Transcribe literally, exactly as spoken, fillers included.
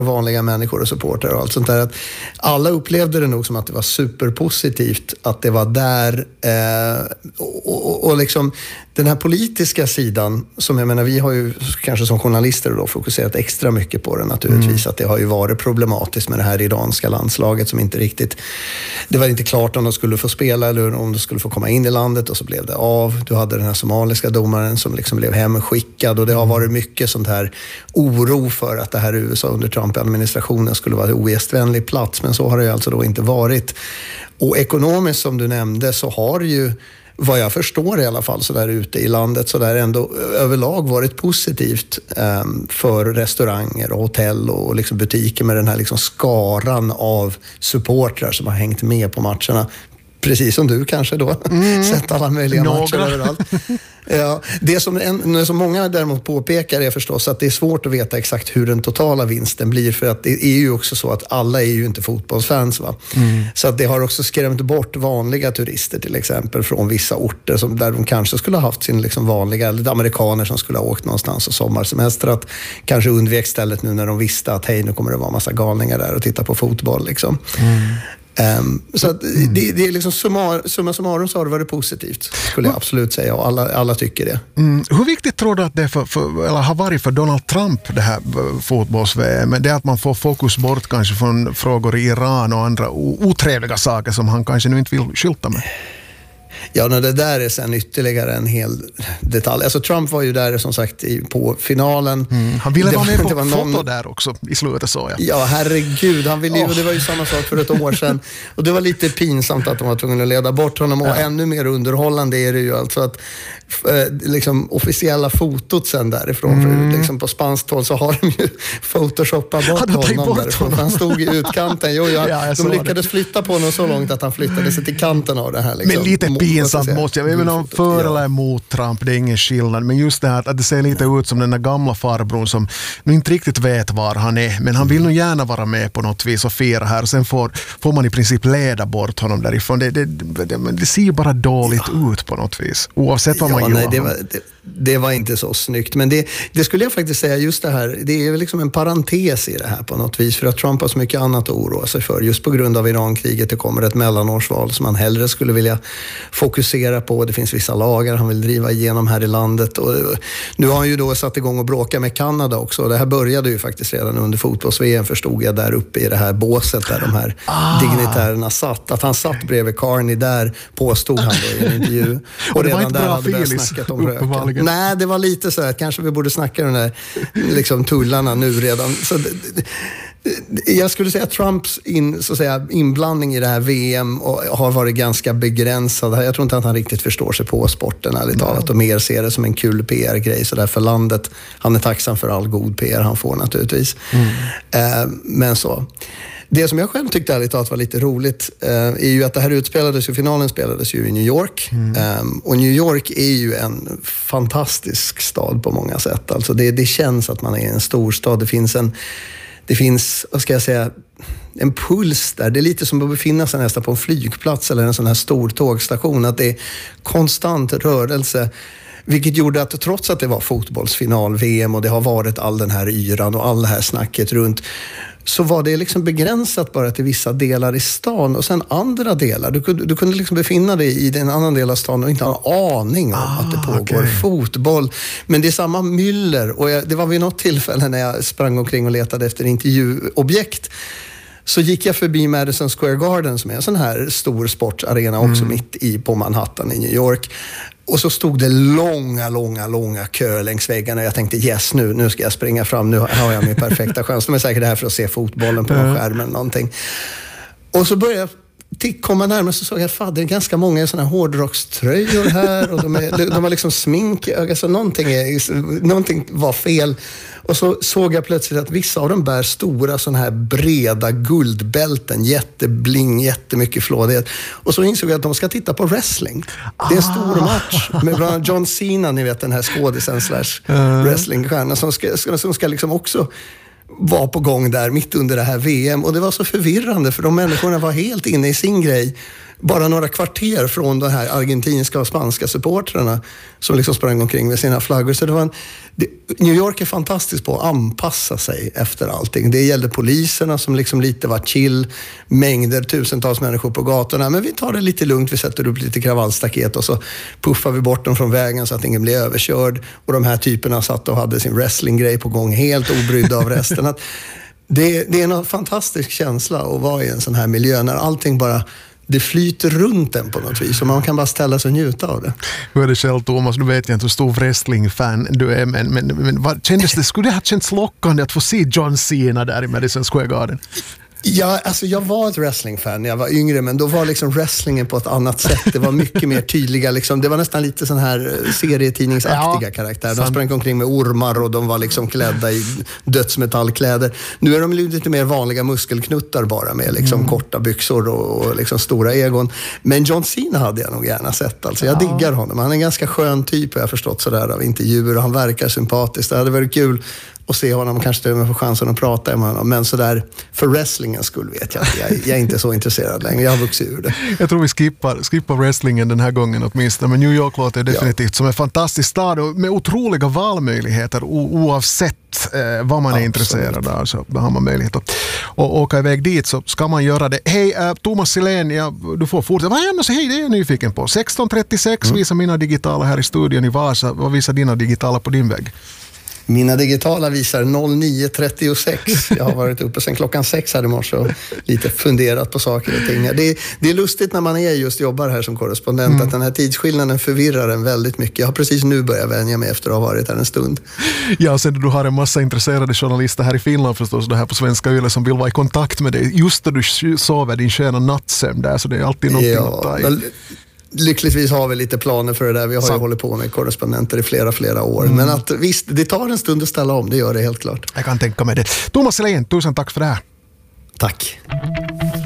vanliga människor och supportrar och allt sånt där. Att alla upplevde det nog som att det var superpositivt att det var där eh, och, och, och liksom den här politiska sidan som jag menar, vi har ju kanske som journalister då fokuserat extra mycket på det naturligtvis, mm. att det har ju varit problematiskt med det här iranska landslaget som inte riktigt, det var inte klart om de skulle få spela eller om de skulle få komma in i landet och så blev det av. Du hade den här somaliska domaren som liksom blev hemskickad och det har varit mycket sånt här oro för att det här U S A under Trump-administrationen skulle vara en ogästvänlig plats, men så har det ju alltså då inte varit. Och ekonomiskt som du nämnde så har ju, vad jag förstår i alla fall så där ute i landet, så där ändå överlag varit positivt eh, för restauranger och hotell och liksom butiker med den här liksom skaran av supportrar som har hängt med på matcherna. Precis som du kanske då. Mm. Sett alla möjliga Några. matcher överallt. Ja, det som, en, som många däremot påpekar är förstås att det är svårt att veta exakt hur den totala vinsten blir, för att det är ju också så att alla är ju inte fotbollsfans va. Mm. Så att det har också skrämt bort vanliga turister till exempel från vissa orter som, där de kanske skulle ha haft sin liksom vanliga, eller amerikaner som skulle ha åkt någonstans och sommarsemester, att kanske undvek stället nu när de visste att hej, nu kommer det vara massa galningar där och titta på fotboll liksom. Mm. Um, så att mm. det, det är liksom summa, summa summarum så har det varit positivt, skulle jag absolut säga, och alla, alla tycker det. Mm. Hur viktigt tror du att det för, för, eller har varit för Donald Trump det här fotbolls-V M? Det är att man får fokus bort kanske från frågor i Iran och andra otrevliga saker som han kanske nu inte vill skylta med. Ja, no, det där är sen ytterligare en hel detalj. Alltså Trump var ju där som sagt i, på finalen. Mm. Han ville det vara med var, på var foto någon... där också i slutet så jag. Ja, herregud. Han ville ju, oh. Det var ju samma sak för ett år sedan. Och det var lite pinsamt att de var tvungna att leda bort honom. Och ja. ännu mer underhållande är det ju alltså att eh, liksom officiella fotot sen därifrån. Mm. För liksom på spanskt håll så har de ju photoshoppat bort honom bort därifrån. Honom. Han stod i utkanten. Jo, ja, ja, de lyckades det. flytta på honom så långt att han flyttade sig till kanten av det här. Liksom. Men lite pinsamt måste jag. Jag vet inte för eller emot Trump, det är ingen skillnad. Men just det här att det ser lite ut som den där gamla farbrorn som nu inte riktigt vet var han är. Men han vill nog gärna vara med på något vis och fira här. Sen får, får man i princip leda bort honom därifrån. Det, det, det, det ser ju bara dåligt ja. ut på något vis. Oavsett vad ja, man gör. Nej, det, var, det, det var inte så snyggt. Men det, det skulle jag faktiskt säga, just det här, det är liksom en parentes i det här på något vis. För att Trump har så mycket annat att oroa sig för. Just på grund av Irankriget, det kommer ett mellanårsval som han hellre skulle vilja fokusera på. Det finns vissa lagar han vill driva igenom här i landet. Och nu har han ju då satt igång och bråka med Kanada också. Det här började ju faktiskt redan under fotbolls-V M, förstod jag, där uppe i det här båset där de här ah. dignitärerna satt. Att han satt bredvid Carney där, påstod han då i en intervju. Och, och det redan var inte där bra hade börjat snackat om röken. Nej, det var lite så här, kanske vi borde snacka om de där liksom, tullarna nu redan. Så det, jag skulle säga att Trumps in, så att säga, inblandning i det här V M och har varit ganska begränsad. Jag tror inte att han riktigt förstår sig på sporten ärligt talat och mer ser det som en kul P R-grej så där för landet. Han är tacksam för all god P R han får naturligtvis. Mm. Eh, men så. Det som jag själv tyckte ärligt talat var lite roligt eh, är ju att det här utspelades ju, finalen spelades ju i New York. Mm. Eh, och New York är ju en fantastisk stad på många sätt. Alltså det, det känns att man är en stor stad. Det finns en Det finns, vad ska jag säga, en puls där. Det är lite som att befinna sig nästan på en flygplats eller en sån här stor tågstation. Att det är konstant rörelse. Vilket gjorde att trots att det var fotbollsfinal-V M och det har varit all den här yran och all det här snacket runt, så var det liksom begränsat bara till vissa delar i stan och sen andra delar. Du kunde, du kunde liksom befinna dig i en annan del av stan och inte ha en aning om ah, att det pågår okay. fotboll. Men det är samma myller och jag, det var vid något tillfälle när jag sprang omkring och letade efter intervjuobjekt. Så gick jag förbi Madison Square Garden som är en sån här stor sportarena också mm. mitt i på Manhattan i New York. Och så stod det långa, långa, långa kö längs väggarna. Jag tänkte, yes, nu, nu ska jag springa fram. Nu har jag min perfekta chans. De är säkert här för att se fotbollen på någon skärm eller någonting. Och så började jag komma närmare och så såg jag, fan, det är ganska många såna här hårdrockströjor här. Och de, är, de har liksom smink. Alltså någonting, är, någonting var fel. Och så såg jag plötsligt att vissa av dem bär stora såna här breda guldbälten, jättebling, jättemycket flådighet. Och så insåg jag att de ska titta på wrestling. Det är en stor ah. match med bland annat John Cena, ni vet den här skådisen slash wrestlingstjärnan som ska, som ska liksom också var på gång där mitt under det här V M. Och det var så förvirrande för de människorna var helt inne i sin grej. Bara några kvarter från de här argentinska och spanska supportrarna som liksom sprang omkring med sina flaggor. Så det var en, det, New York är fantastiskt på att anpassa sig efter allting. Det gällde poliserna som liksom lite var chill, mängder, tusentals människor på gatorna. Men vi tar det lite lugnt, vi sätter upp lite kravallstaket och så puffar vi bort dem från vägen så att ingen blir överkörd. Och de här typerna satt och hade sin wrestlinggrej på gång helt obrydda av resten. Att det, det är en fantastisk känsla att vara i en sån här miljö när allting bara... Det flyter runt den på något vis och man kan bara ställa sig och njuta av det. Hur är det själv, Thomas? Du vet jag inte hur stor wrestling-fan du är, men, men, men vad kändes det? Skulle det ha känts lockande att få se John Cena där i Madison Square Garden? Ja, alltså jag var ett wrestlingfan när jag var yngre, men då var liksom wrestlingen på ett annat sätt. Det var mycket mer tydliga, liksom, det var nästan lite sån här serietidningsaktiga ja, karaktär. De sprang omkring med ormar och de var liksom klädda i dödsmetallkläder. Nu är de lite mer vanliga muskelknuttar bara med liksom mm. korta byxor och, och liksom stora egon. Men John Cena hade jag nog gärna sett. Alltså, jag ja. diggar honom. Han är en ganska skön typ, jag har förstått sådär av intervjuer, och han verkar sympatisk. Det hade varit kul och se honom, kanske till och med få chansen att prata med honom. Men sådär, för wrestlingens skull vet jag jag, jag är inte så intresserad längre. Jag har vuxit ur det. Jag tror vi skippar, skippar wrestlingen den här gången åtminstone. Men New York låter definitivt ja. som en fantastisk stad och med otroliga valmöjligheter o- oavsett eh, vad man är Absolut. intresserad av. Så har man möjlighet att och åka iväg dit, så ska man göra det. Hej, eh, Thomas Silén, ja, du får fortsätta. Vad är det? Hej, det är jag nyfiken på. sexton trettiosex mm. visar mina digitala här i studion i Vasa. Vad visar dina digitala på din vägg? Mina digitala visar noll nio trettiosex. Jag har varit uppe sedan klockan sex här i morse och lite funderat på saker och ting. Det är, det är lustigt när man är just jobbar här som korrespondent mm. att den här tidsskillnaden förvirrar en väldigt mycket. Jag har precis nu börjat vänja mig efter att ha varit här en stund. Ja, sen du har en massa intresserade journalister här i Finland förstås, det här på Svenska Yle, som vill vara i kontakt med dig just när du sover din sköna nattsömn där, så det är alltid någonting ja, att ta i. Men... Lyckligtvis har vi lite planer för det där. Vi har ju hållit på med korrespondenter i flera, flera år. Mm. Men att visst, det tar en stund att ställa om. Det gör det helt klart. Jag kan tänka mig det. Thomas Silén, tusen tack för det här. Tack.